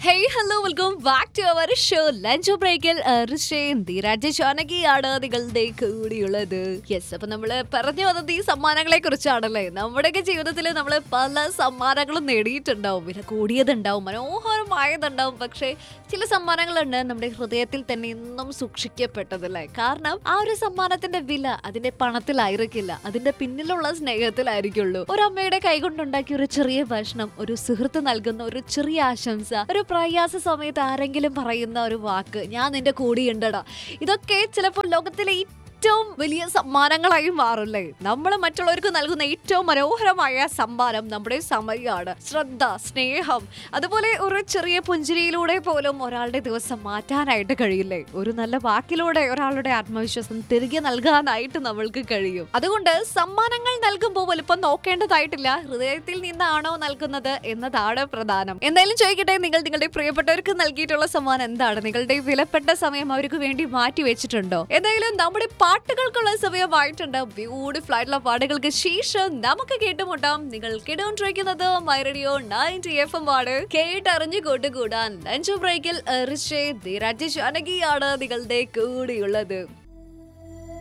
Hey hello welcome back to our show lunch ബ്രേക്കിൽ ധീരാജ് ജാനകിയാണ് നിങ്ങളുടെ കൂടിയുള്ളത്. Yes, അപ്പൊ നമ്മള് പറഞ്ഞു വന്നത് ഈ സമ്മാനങ്ങളെ കുറിച്ചാണല്ലേ. നമ്മുടെയൊക്കെ ജീവിതത്തിൽ നമ്മൾ പല സമ്മാനങ്ങളും നേടിയിട്ടുണ്ടാവും. വില കൂടിയതുണ്ടാവും, മനോഹരമായതുണ്ടാവും. പക്ഷേ ചില സമ്മാനങ്ങളുണ്ട് നമ്മുടെ ഹൃദയത്തിൽ തന്നെ ഇന്നും സൂക്ഷിക്കപ്പെട്ടതല്ലേ. കാരണം ആ ഒരു സമ്മാനത്തിന്റെ വില അതിന്റെ പണത്തിലായിരിക്കില്ല, അതിന്റെ പിന്നിലുള്ള സ്നേഹത്തിലായിരിക്കുള്ളൂ. ഒരു അമ്മയുടെ കൈകൊണ്ടുണ്ടാക്കിയ ഒരു ചെറിയ ഭക്ഷണം, ഒരു സുഹൃത്ത് നൽകുന്ന ഒരു ചെറിയ ആശംസ, ഒരു പ്രയാസ സമയത്ത് ആരെങ്കിലും പറയുന്ന ഒരു വാക്ക്, ഞാൻ നിന്റെ കൂടെയുണ്ടടാ, ഇതൊക്കെ ചിലപ്പോൾ ലോകത്തിലെ ഏറ്റവും വലിയ സമ്മാനങ്ങളായി മാറില്ലേ. നമ്മൾ മറ്റുള്ളവർക്ക് നൽകുന്ന ഏറ്റവും മനോഹരമായ സമ്മാനം നമ്മുടെ സമയമാണ്, ശ്രദ്ധ, സ്നേഹം. അതുപോലെ ഒരു ചെറിയ പുഞ്ചിരിയിലൂടെ പോലും ഒരാളുടെ ദിവസം മാറ്റാനായിട്ട് കഴിയില്ലേ. ഒരു നല്ല വാക്കിലൂടെ ഒരാളുടെ ആത്മവിശ്വാസം തിരികെ നൽകാനായിട്ട് നമ്മൾക്ക് കഴിയും. അതുകൊണ്ട് സമ്മാനങ്ങൾ നൽകുമ്പോൾ വലുപ്പം നോക്കേണ്ടതായിട്ടില്ല, ഹൃദയത്തിൽ നിന്നാണോ നൽകുന്നത് എന്നതാണ് പ്രധാനം. എന്തായാലും ചോദിക്കട്ടെ, നിങ്ങൾ നിങ്ങളുടെ പ്രിയപ്പെട്ടവർക്ക് നൽകിയിട്ടുള്ള സമ്മാനം എന്താണ്? നിങ്ങളുടെ വിലപ്പെട്ട സമയം അവർക്ക് വേണ്ടി മാറ്റി വെച്ചിട്ടുണ്ടോ? എന്തായാലും നമ്മുടെ പാട്ടുകൾക്കുള്ള സമയമായിട്ടുണ്ട്. ബ്യൂട്ടിഫുൾ ആയിട്ടുള്ള പാട്ടുകൾക്ക് ശേഷം നമുക്ക് കേട്ടുമുട്ടാം. നിങ്ങൾ കേട്ടുകൊണ്ടിരിക്കുന്നത് മൈ റേഡിയോ 90 FM ആണ്. കേട്ടറിഞ്ഞു കൂട്ടുകൂടാൻ ലഞ്ച് ബ്രേക്കിൽ ധീരാജ് ജാനകിയാണ് നിങ്ങളുടെ കൂടെയുള്ളത്.